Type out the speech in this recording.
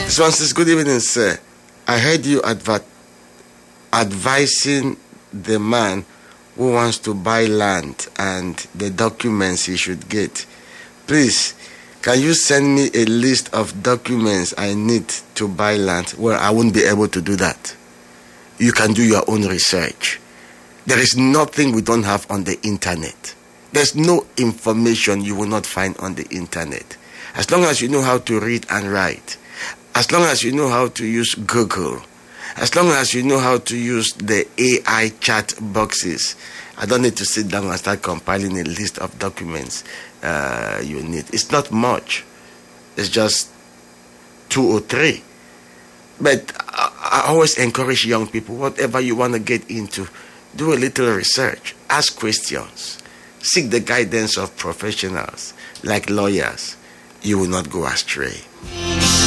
This one says, good evening, sir. I heard you advising the man who wants to buy land and the documents he should get. Please, can you send me a list of documents I need to buy land? Well, I won't be able to do that. You can do your own research. There is nothing we don't have on the internet. There's no information you will not find on the internet. As long as you know how to read and write, as long as you know how to use Google, as long as you know how to use the AI chat boxes, I don't need to sit down and start compiling a list of documents you need. It's not much. It's just 2 or 3. But I always encourage young people, whatever you want to get into, do a little research, ask questions, seek the guidance of professionals like lawyers. You will not go astray.